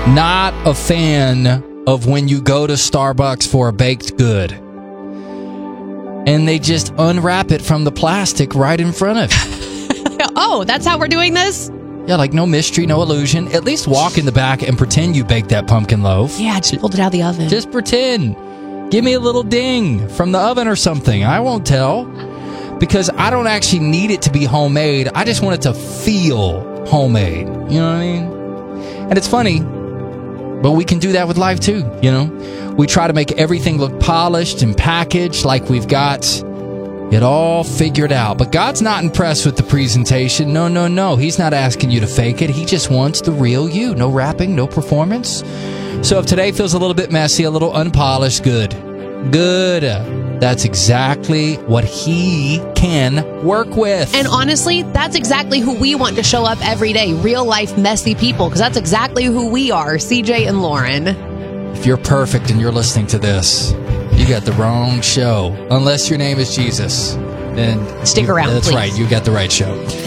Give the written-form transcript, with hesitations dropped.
Not a fan of when you go to Starbucks for a baked good and they just unwrap it from the plastic right in front of you. Oh, that's how we're doing this? Yeah, like no mystery, no illusion. At least walk in the back and pretend you baked that pumpkin loaf. Yeah, just pulled it out of the oven. Just pretend. Give me a little ding from the oven or something. I won't tell. Because I don't actually need it to be homemade. I just want it to feel homemade. You know what I mean? And it's funny, but we can do that with life too, you know? We try to make everything look polished and packaged like we've got it all figured out. But God's not impressed with the presentation. No. He's not asking you to fake it. He just wants the real you. No rapping, no performance. So if today feels a little bit messy, a little unpolished, good. That's exactly what he can work with. And honestly, that's exactly who we want to show up every day. Real life, messy people. Because that's exactly who we are, CJ and Lauren. If you're perfect and you're listening to this, you got the wrong show. Unless your name is Jesus. Then stick around, That's please. right. You got the right show.